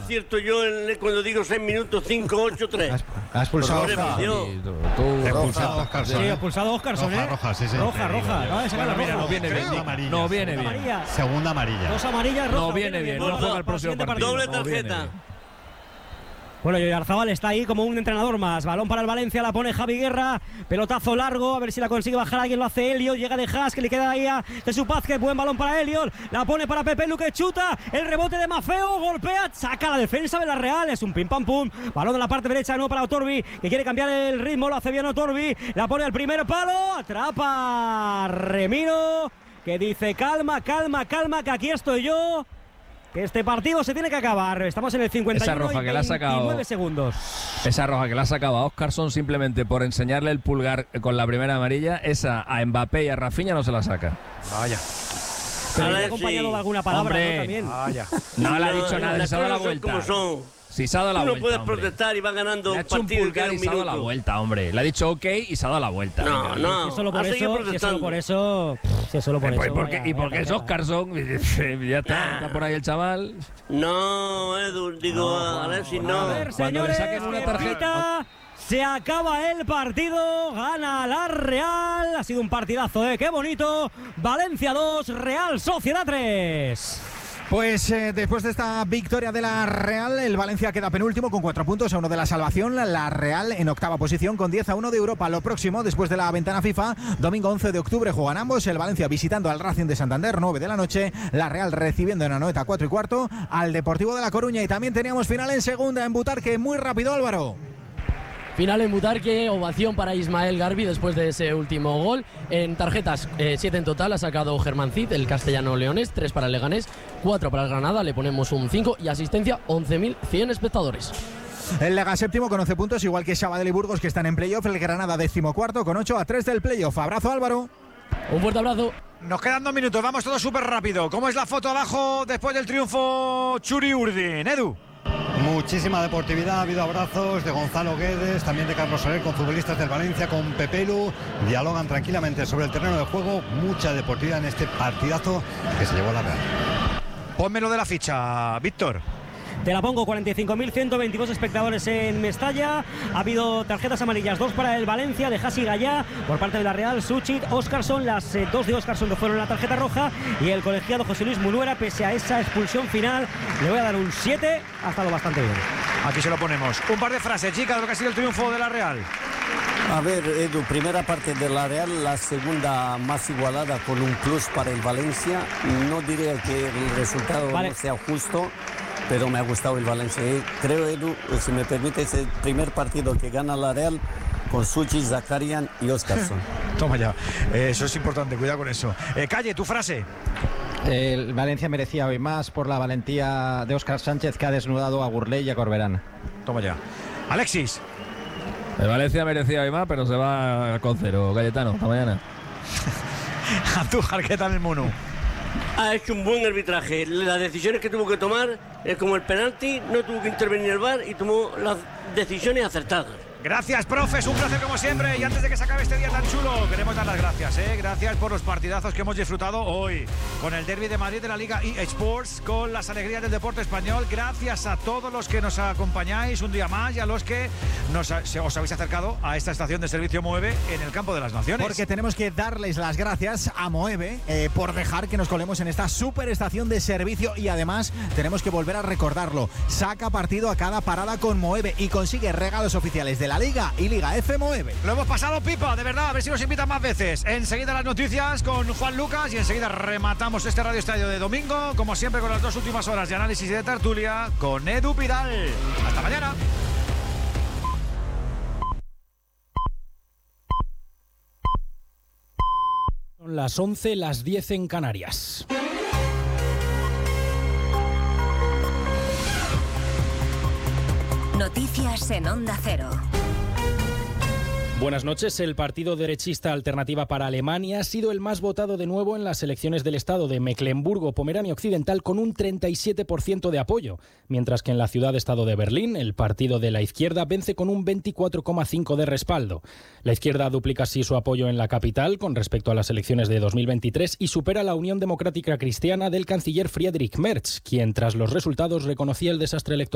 acierto yo cuando digo 6 minutos, 5, 8, 3. Ha expulsado Oscar. Sí, ha expulsado Óscarson, Roja, sí. Roja. Acaba de sacar la roja. No viene bien. No viene bien. Segunda amarilla. Dos amarillas, roja. No viene bien. No juega el próximo partido. Doble No viene tarjeta. bien. Bueno, y Oyarzabal está ahí como un entrenador más. Balón para el Valencia, la pone Javi Guerra. Pelotazo largo, a ver si la consigue bajar. Alguien lo hace Elliot. Llega de Haas, que le queda ahí a Jesús Vázquez. Buen balón para Elliot. La pone para Pepe Lu, que chuta. El rebote de Mafeo, golpea, saca la defensa de la Real. Es un pim pam pum. Balón de la parte derecha, no para Otorbi, que quiere cambiar el ritmo. Lo hace bien Otorbi. La pone al primer palo. Atrapa Remiro, que dice calma, que aquí estoy yo. Que este partido se tiene que acabar. Estamos en el 51 Esa roja que le ha sacado, 29 segundos. Esa roja que le ha sacado a Óscarson simplemente por enseñarle el pulgar con la primera amarilla, esa a Mbappé y a Rafinha no se la saca. Vaya. Pero le ha acompañado de alguna palabra, Hombre. ¿no? También. Vaya. No le ha dicho nada, Las se ha dado la cosas son vuelta. como son. Si se ha dado la Tú no vuelta, puedes hombre. protestar y va ganando Le ha un hecho un partido y pulgar queda y un se ha dado la minuto. vuelta, hombre. Le ha dicho ok y se ha dado la vuelta. No, no. Si es solo por Ha seguido eso, protestando. si es solo por eso. ¿Y por qué vaya, es Óscarson? Ya está por ahí el chaval. No, Edu, digo, Alexis, no. A ver, Cuando le señores, saquen una que tarjeta- pita, se acaba el partido, gana la Real. Ha sido un partidazo, qué bonito. Valencia 2, Real Sociedad 3. Pues después de esta victoria de la Real, el Valencia queda penúltimo con 4 puntos a 1 de la salvación. La Real en octava posición con 10 a 1 de Europa. Lo próximo, después de la ventana FIFA, domingo 11 de octubre juegan ambos. El Valencia visitando al Racing de Santander, 9 de la noche. La Real recibiendo en Anoeta, 4:15, al Deportivo de La Coruña. Y también teníamos final en segunda en Butarque. Muy rápido, Álvaro. Final en Butarque, ovación para Ismael Garbi después de ese último gol. En tarjetas, 7 en total ha sacado Germán Cid, el castellano leonés, 3 para el Leganés, 4 para el Granada, le ponemos un 5 y asistencia 11.100 espectadores. El Lega séptimo con 11 puntos, igual que Sabadell y Burgos, que están en playoff. El Granada 14º con 8 a 3 del playoff. Abrazo, Álvaro. Un fuerte abrazo. Nos quedan 2 minutos, vamos todos súper rápido. ¿Cómo es la foto abajo después del triunfo Churi Urdin? Edu. Muchísima deportividad, ha habido abrazos de Gonzalo Guedes, también de Carlos Soler, con futbolistas del Valencia, con Pepe Lu, dialogan tranquilamente sobre el terreno de juego, mucha deportividad en este partidazo que se llevó la Real. Pónmelo de la ficha, Víctor. Te la pongo, 45.122 espectadores en Mestalla. Ha habido tarjetas amarillas, 2 para el Valencia, de Hasi Gallá, por parte de la Real, Suchit, Óscarson, las 2 de Óscarson que fueron la tarjeta roja, y el colegiado José Luis Munuera, pese a esa expulsión final, le voy a dar un 7, ha estado bastante bien. Aquí se lo ponemos. Un par de frases, chicas, de lo que ha sido el triunfo de la Real. A ver, Edu, primera parte de la Real, la segunda más igualada con un plus para el Valencia. No diría que el resultado no sea justo, pero me ha gustado el Valencia. Creo, Edu, si me permite, es el primer partido que gana la Real con Suchi, Zakarian y Óscarson. Toma ya, eso es importante, cuidado con eso. Calle, tu frase. El Valencia merecía hoy más por la valentía de Óscar Sánchez, que ha desnudado a Gurley y a Corberán. Toma ya. Alexis. El Valencia merecía hoy más, pero se va con 0. Cayetano, hasta mañana. Andújar, ¿qué tal el Munu? Ha hecho un buen arbitraje. Las decisiones que tuvo que tomar es como el penalti, no tuvo que intervenir el VAR y tomó las decisiones acertadas. Gracias, profes, un placer como siempre. Y antes de que se acabe este día tan chulo, queremos dar las gracias, Gracias por los partidazos que hemos disfrutado hoy con el Derby de Madrid de la Liga eSports, con las alegrías del deporte español. Gracias a todos los que nos acompañáis un día más y a los que os habéis acercado a esta estación de servicio Moeve en el Campo de las Naciones. Porque tenemos que darles las gracias a Moeve por dejar que nos colemos en esta super estación de servicio, y además tenemos que volver a recordarlo. Saca partido a cada parada con Moeve y consigue regalos oficiales de la Liga y Liga F Moeve. Lo hemos pasado pipa, de verdad, a ver si nos invitan más veces. Enseguida las noticias con Juan Lucas y enseguida rematamos este Radio Estadio de domingo, como siempre con las 2 últimas horas de análisis y de tertulia con Edu Pidal. Hasta mañana. Son las 11, las 10 en Canarias. Noticias en Onda Cero. Buenas noches. El partido derechista Alternativa para Alemania ha sido el más votado de nuevo en las elecciones del estado de Mecklemburgo-Pomerania Occidental, con un 37% de apoyo, mientras que en la ciudad-estado de Berlín el partido de la izquierda vence con un 24,5% de respaldo. La izquierda duplica así su apoyo en la capital con respecto a las elecciones de 2023 y supera la Unión Democrática Cristiana del canciller Friedrich Merz, quien tras los resultados reconocía el desastre electoral.